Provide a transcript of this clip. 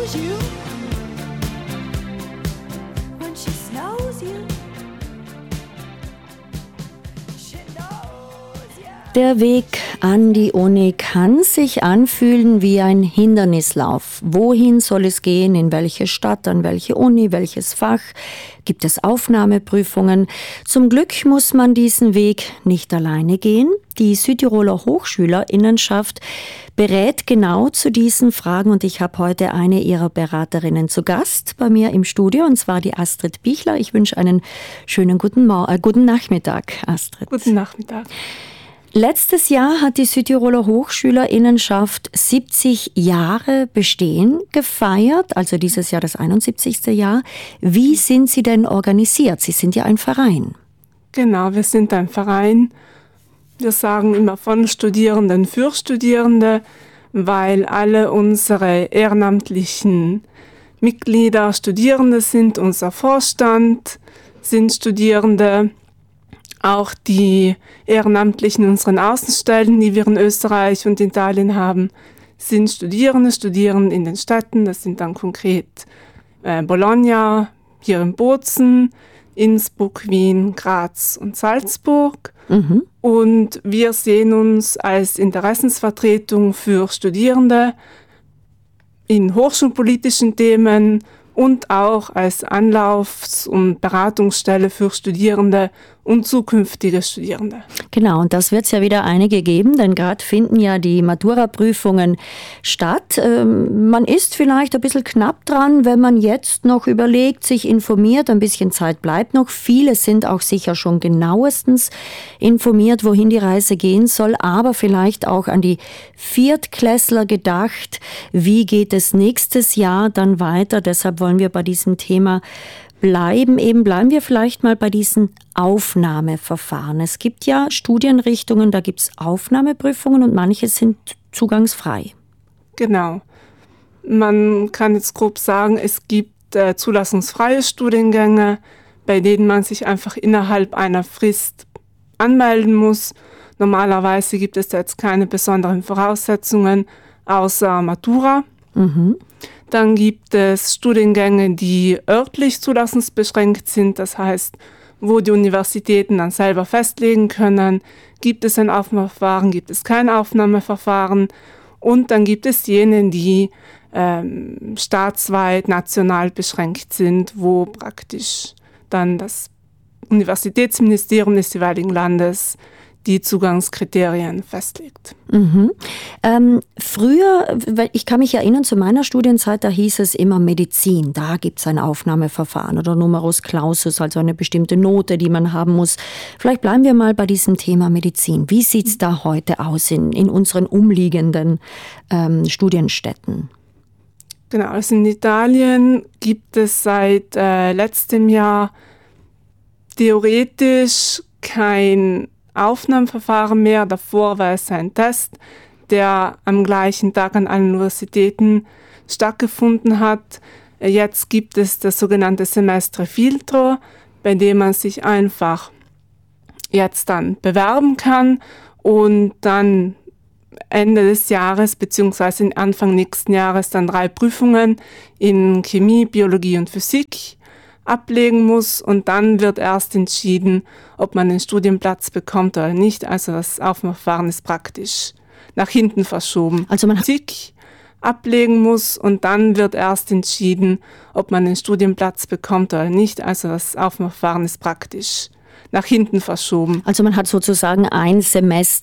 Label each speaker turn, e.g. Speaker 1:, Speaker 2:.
Speaker 1: knows you when she snows you. She knows you.
Speaker 2: Der Weg an die Uni kann sich anfühlen wie ein Hindernislauf. Wohin soll es gehen? In welche Stadt? An welche Uni? Welches Fach? Gibt es Aufnahmeprüfungen? Zum Glück muss man diesen Weg nicht alleine gehen. Die Südtiroler Hochschülerinnenschaft berät genau zu diesen Fragen und ich habe heute eine ihrer Beraterinnen zu Gast bei mir im Studio und zwar die Astrid Bichler. Ich wünsche einen schönen guten Nachmittag, Astrid.
Speaker 3: Guten Nachmittag.
Speaker 2: Letztes Jahr hat die Südtiroler Hochschülerinnenschaft 70 Jahre Bestehen gefeiert, also dieses Jahr das 71. Jahr. Wie sind Sie denn organisiert? Sie sind ja ein Verein.
Speaker 3: Genau, wir sind ein Verein. Wir sagen immer von Studierenden für Studierende, weil alle unsere ehrenamtlichen Mitglieder Studierende sind. Unser Vorstand sind Studierende. Auch die Ehrenamtlichen in unseren Außenstellen, die wir in Österreich und Italien haben, sind Studierende in den Städten. Das sind dann konkret Bologna, hier in Bozen, Innsbruck, Wien, Graz und Salzburg. Mhm. Und wir sehen uns als Interessensvertretung für Studierende in hochschulpolitischen Themen und auch als Anlaufs- und Beratungsstelle für Studierende und zukünftige Studierende.
Speaker 2: Genau, und das wird es ja wieder einige geben, denn gerade finden ja die Matura-Prüfungen statt. Man ist vielleicht ein bisschen knapp dran, wenn man jetzt noch überlegt, sich informiert, ein bisschen Zeit bleibt noch. Viele sind auch sicher schon genauestens informiert, wohin die Reise gehen soll, aber vielleicht auch an die Viertklässler gedacht, wie geht es nächstes Jahr dann weiter. Deshalb wollen wir bei diesem Thema bleiben wir vielleicht mal bei diesen Aufnahmeverfahren. Es gibt ja Studienrichtungen, da gibt es Aufnahmeprüfungen und manche sind zugangsfrei.
Speaker 3: Genau. Man kann jetzt grob sagen, es gibt zulassungsfreie Studiengänge, bei denen man sich einfach innerhalb einer Frist anmelden muss. Normalerweise gibt es jetzt keine besonderen Voraussetzungen außer Matura. Mhm. Dann gibt es Studiengänge, die örtlich zulassungsbeschränkt sind, das heißt, wo die Universitäten dann selber festlegen können, gibt es ein Aufnahmeverfahren, gibt es kein Aufnahmeverfahren. Und dann gibt es jene, die staatsweit, national beschränkt sind, wo praktisch dann das Universitätsministerium des jeweiligen Landes die Zugangskriterien festlegt.
Speaker 2: Mhm. Früher, ich kann mich erinnern, zu meiner Studienzeit, da hieß es immer Medizin. Da gibt es ein Aufnahmeverfahren oder Numerus Clausus, also eine bestimmte Note, die man haben muss. Vielleicht bleiben wir mal bei diesem Thema Medizin. Wie sieht es da heute aus in unseren umliegenden Studienstätten?
Speaker 3: Genau, also in Italien gibt es seit letztem Jahr theoretisch kein Aufnahmeverfahren mehr. Davor war es ein Test, der am gleichen Tag an allen Universitäten stattgefunden hat. Jetzt gibt es das sogenannte Semestre Filtro, bei dem man sich einfach jetzt dann bewerben kann und dann Ende des Jahres bzw. Anfang nächsten Jahres dann 3 Prüfungen in Chemie, Biologie und Physik ablegen muss und dann wird erst entschieden, ob man einen Studienplatz bekommt oder nicht. Also das Aufnahmeverfahren ist praktisch nach hinten verschoben.
Speaker 2: Also man
Speaker 3: Physik ablegen muss und dann wird erst entschieden, ob man einen Studienplatz bekommt oder nicht. Also das Aufnahmeverfahren ist praktisch nach hinten verschoben.
Speaker 2: Also man hat sozusagen ein Semester